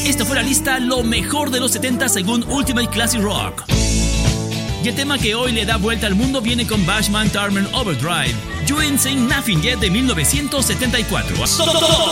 Esta fue la lista Lo mejor de los 70 según Ultimate Classic Rock. Y el tema que hoy le da vuelta al mundo viene con Bashman Turner Overdrive, You Ain't Saying Nothing Yet de 1974.